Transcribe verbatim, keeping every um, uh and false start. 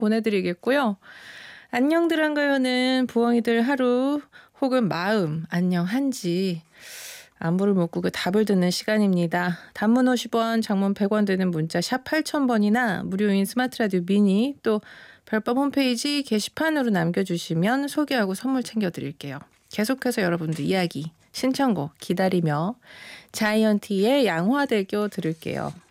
보내드리겠고요. 안녕들 한가요는 부엉이들 하루 혹은 마음 안녕한지 안부를 묻고 그 답을 듣는 시간입니다. 단문 오십 원, 장문 백 원 드는 문자 샵 팔천 번이나 무료인 스마트 라디오 미니 또 별밤 홈페이지 게시판으로 남겨주시면 소개하고 선물 챙겨드릴게요. 계속해서 여러분들 이야기, 신청곡 기다리며 자이언티의 양화대교 들을게요.